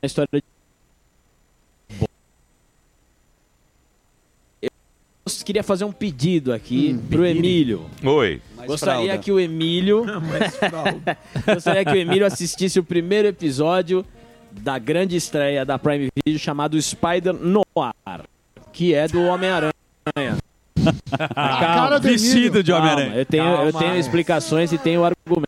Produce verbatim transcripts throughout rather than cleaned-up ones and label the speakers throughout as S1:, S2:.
S1: história de... Eu queria fazer um pedido aqui hum, pro Emílio.
S2: Oi.
S1: Mais Gostaria fralda. que o Emílio... Gostaria que o Emílio assistisse o primeiro episódio da grande estreia da Prime Video chamado Spider Noir, que é do Homem-Aranha.
S3: Calma, vestido de Homem-Aranha.
S1: Eu tenho, eu tenho explicações e tenho argumentos.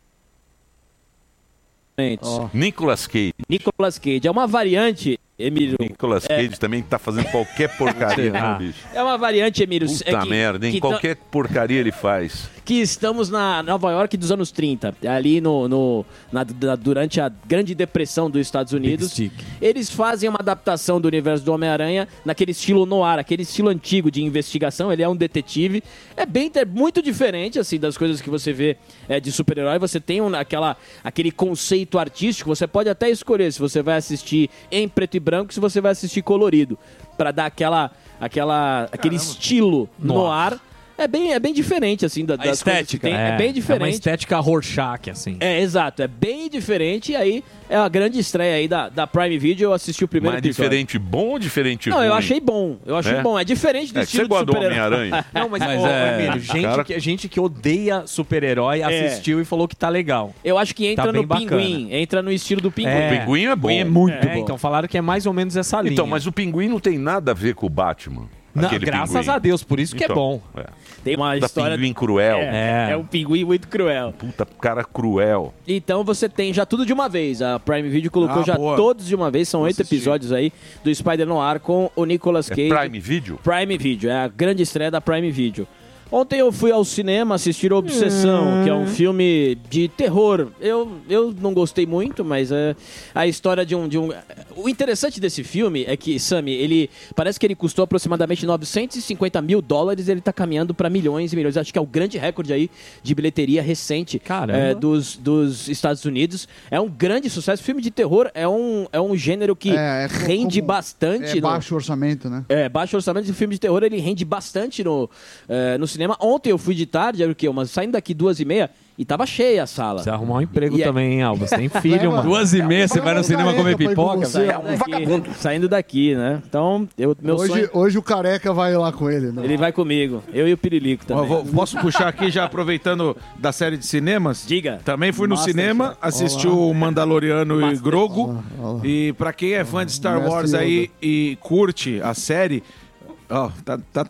S2: Oh. Nicolas Cage.
S1: Nicolas Cage. É uma variante, Emílio.
S2: Nicolas Cage é... também tá fazendo qualquer porcaria, não, bicho?
S1: É uma variante, Emílio.
S2: Puta
S1: é que,
S2: merda, em
S1: que
S2: qualquer porcaria ele faz.
S1: Que estamos na Nova York dos anos trinta, ali no, no, na, na, durante a Grande Depressão dos Estados Unidos. Eles fazem uma adaptação do universo do Homem-Aranha naquele estilo noir, aquele estilo antigo de investigação. Ele é um detetive. É bem é muito diferente assim das coisas que você vê é, de super-herói. Você tem um, aquela, aquele conceito artístico. Você pode até escolher se você vai assistir em preto e branco, se você vai assistir colorido, para dar aquela, aquela, aquele estilo noir. noir. É bem, é bem diferente, assim, da,
S3: das estética.
S1: Tem, é, é bem diferente. É
S3: uma estética Rorschach, assim.
S1: É, exato. É bem diferente. E aí, é a grande estreia aí da, da Prime Video. Eu assisti o primeiro
S2: Mas
S1: episódio.
S2: diferente bom ou diferente
S1: Não,
S2: ruim?
S1: eu achei bom. Eu achei
S2: é?
S1: bom. É diferente do
S2: é,
S1: estilo
S2: você gosta
S1: do super-herói.
S2: do Homem-Aranha?
S3: Não, mas,
S4: mas
S3: ó,
S4: é...
S3: Emílio, gente,
S2: Cara...
S3: que, gente que odeia super-herói
S1: é.
S3: assistiu e falou que tá legal.
S1: Eu acho que entra
S3: tá
S1: no
S3: bacana.
S1: Pinguim. Entra no estilo do Pinguim.
S2: É. O Pinguim é bom.
S3: O Pinguim é muito
S1: é,
S3: bom. Então falaram que é mais ou menos essa linha.
S2: Então, mas o Pinguim não tem nada a ver com o Batman.
S3: Não, graças
S2: pinguim.
S3: a Deus, por isso que
S2: então,
S3: é bom.
S2: É.
S1: Tem uma
S2: da
S1: história...
S2: pinguim cruel.
S1: É, é. é um pinguim muito cruel.
S2: Puta, cara cruel.
S1: Então você tem já tudo de uma vez. A Prime Video colocou
S5: Ah,
S1: já
S5: boa.
S1: todos de uma vez. São
S5: Vou
S1: oito
S5: assistir.
S1: episódios aí do Spider Noir com o Nicolas Cage.
S2: É Prime Video?
S1: Prime Video, é a grande estreia da Prime Video. Ontem eu fui ao cinema assistir Obsessão, que é um filme de terror. Eu, eu não gostei muito, mas é a história de um, de um... O interessante desse filme é que, Sammy, ele parece que ele custou aproximadamente novecentos e cinquenta mil dólares e ele tá caminhando para milhões e milhões. Acho que é o grande recorde aí de bilheteria recente é, dos, dos Estados Unidos. É um grande sucesso. Filme de terror é um, é um gênero que
S6: é, é
S1: rende
S6: como,
S1: bastante.
S6: É baixo no, orçamento, né?
S1: É, baixo orçamento de filme de terror, ele rende bastante no, é, no cinema. Ontem eu fui de tarde, era o quê? Mas saindo daqui duas e meia e tava cheia a sala.
S3: Você arrumar um emprego
S1: E é-
S3: também, hein, Alba? Você tem filho, mano.
S4: Duas e meia, você vai no cinema comer pipoca?
S1: Saindo daqui, saindo daqui, né? Então, eu, meu
S6: hoje,
S1: sonho...
S6: hoje o Careca vai lá com ele, né?
S1: Ele vai comigo. Eu e o Pirilico
S5: Ó,
S1: também.
S5: vou- posso puxar aqui já aproveitando da série de cinemas?
S1: Diga.
S5: Também fui no
S6: Master
S5: cinema,
S6: Chef.
S5: assisti
S6: Olá.
S5: o Mandaloriano e
S1: Master-
S5: Grogu.
S6: Olha lá, olha lá.
S5: E pra quem é fã de Star
S6: Mestre
S5: Wars aí e curte a série, ó, tá, tá